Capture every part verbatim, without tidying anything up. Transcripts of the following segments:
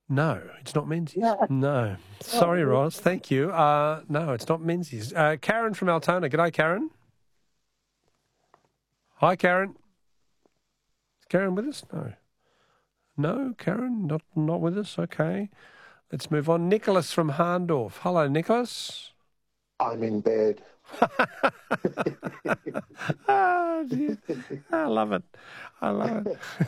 No, it's not Menzies. No. No. Sorry, Oh, Ross. Thank you. Uh, no, it's not Menzies. Uh, Karen from Altona. G'day, Karen. Hi, Karen. Is Karen with us? No. No, Karen, not not with us. Okay. Let's move on. Nicholas from Harndorf. Hello, Nicholas. I'm in bed. Oh, dear. I love it. I love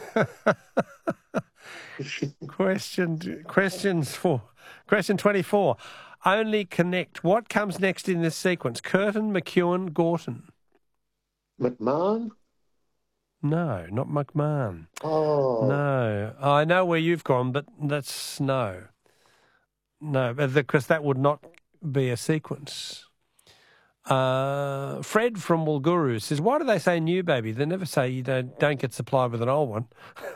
it. Question, questions for question twenty-four. Only connect. What comes next in this sequence? Curtin, McEwen, Gorton. McMahon? No, not McMahon. Oh. No. I know where you've gone, but that's no. No, because that would not be a sequence. Uh, Fred from Walguru says, why do they say new baby? They never say you don't, don't get supplied with an old one.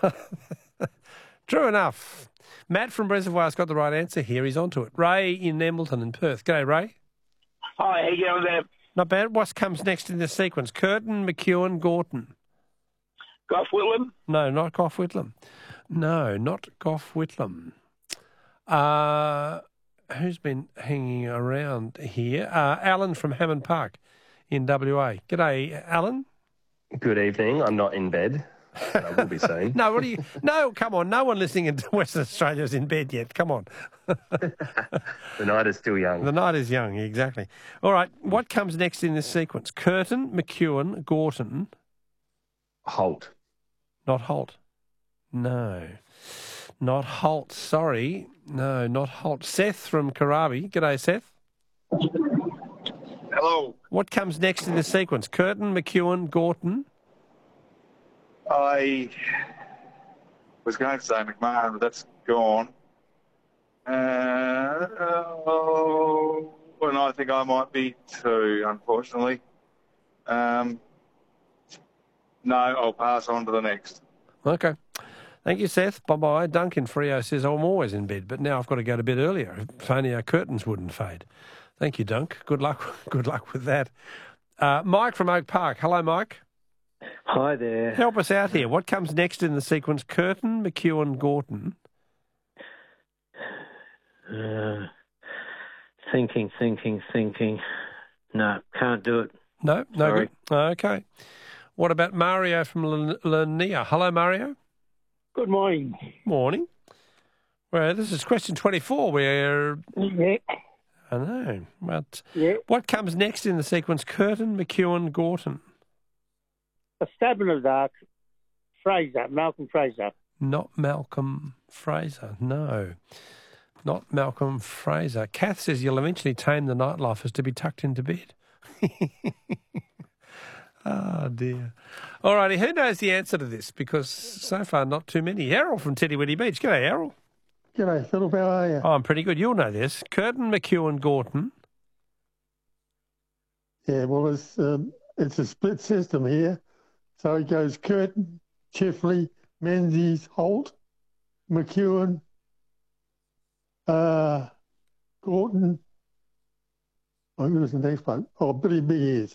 True enough. Matt from Reservoir's got the right answer here. He's onto it. Ray in Embleton in Perth. G'day, Ray. Hi, how you going there? Not bad. What comes next in this sequence? Curtin, McEwen, Gorton. Gough Whitlam? No, not Gough Whitlam. No, not Gough Whitlam. Uh, who's been hanging around here? Uh, Alan from Hammond Park in W A. G'day, Alan. Good evening. I'm not in bed. But I will be soon. No, what are you? No, come on. No one listening in Western Australia is in bed yet. Come on. The night is still young. The night is young, exactly. All right. What comes next in this sequence? Curtin, McEwen, Gorton. Holt. Not Holt. No. Not Holt. Sorry. No, not Holt. Seth from Karabi. G'day, Seth. Hello. What comes next in this sequence? Curtin, McEwen, Gorton. I was going to say McMahon, but that's gone. Uh, oh, and I think I might be too, unfortunately. Um, no, I'll pass on to the next. Okay. Thank you, Seth. Bye-bye. Duncan Frio says, I'm always in bed, but now I've got to go to bed earlier if only our curtains wouldn't fade. Thank you, Dunk. Good luck. Good luck with that. Uh, Mike from Oak Park. Hello, Mike. Hi there. Help us out here. What comes next in the sequence? Curtin, McEwen, Gorton. Uh, thinking, thinking, thinking. No, can't do it. No, no Sorry. good. Okay. What about Mario from Lania? Hello, Mario. good morning. Morning. Well, this is question twenty-four. Where Yeah. I know. But Yeah. what comes next in the sequence? Curtin, McEwen, Gorton. A stab in the dark. Fraser, Malcolm Fraser. Not Malcolm Fraser. No. Not Malcolm Fraser. Kath says you'll eventually tame the nightlifers to be tucked into bed. Oh, dear. All righty, who knows the answer to this? Because so far, not too many. Errol from Teddy Whitty Beach. G'day, Errol. G'day, Philip. How are you? Oh, I'm pretty good. You'll know this. Curtin, McEwen, Gorton. Yeah, well, it's um, it's a split system here. So it goes Curtin, Chifley, Menzies, Holt, McEwen, uh, Gorton. Oh, who was the next one? Oh, Billy Big Ears.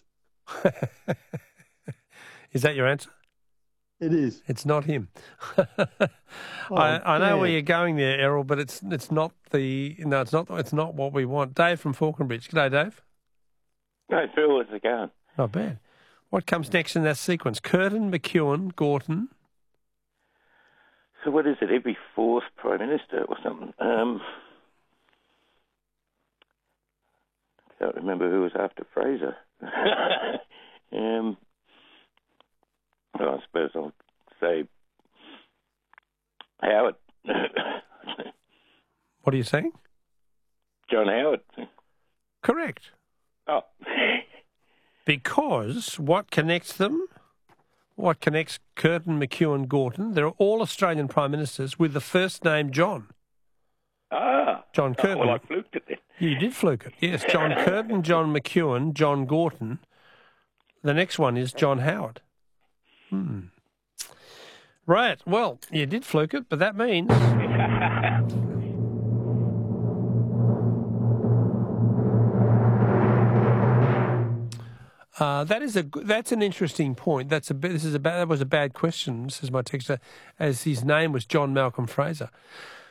Is that your answer? It is. It's not him. Oh, I, I know damn. where you're going there, Errol, but it's it's not the no, it's not it's not what we want. Dave from Falconbridge. G'day, Dave. No, Phil, how's it going? Not bad. What comes next in that sequence? Curtin, McEwen, Gorton. So what is it, every fourth Prime Minister or something? Um, I can't remember who was after Fraser. um, well, I suppose I'll say Howard. What are you saying? John Howard. Correct. Oh. Because what connects them? What connects Curtin, McEwen, Gorton? They're all Australian Prime Ministers with the first name John. Ah. John Curtin. Oh, well, I fluked it then. You did fluke it. Yes, John Curtin, John McEwen, John Gorton. The next one is John Howard. Hmm. Right. Well, you did fluke it, but that means... Uh, that is a that's an interesting point. That's a this is a bad, that was a bad question. Says my texter, as his name was John Malcolm Fraser.